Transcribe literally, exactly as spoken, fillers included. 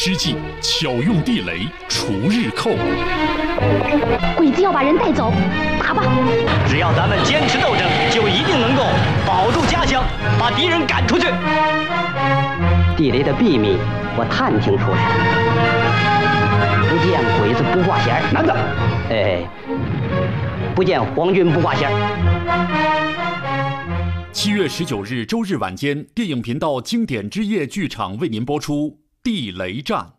施计，巧用地雷除日寇。 鬼子要把人带走，打吧！ 只要咱们坚持斗争，就一定能够保住家乡，把敌人赶出去。 地雷的秘密我探听出来，不见鬼子不挂弦。 男的， 哎，不见皇军不挂弦。 七月十九日周日晚间，电影频道经典之夜剧场为您播出《地雷战》。